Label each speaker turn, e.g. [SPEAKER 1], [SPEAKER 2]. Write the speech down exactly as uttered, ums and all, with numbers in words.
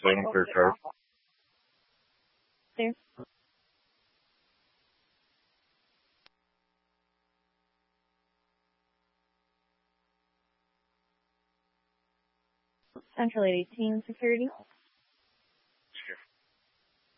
[SPEAKER 1] waiting for a car.
[SPEAKER 2] There. Central eight eighteen security.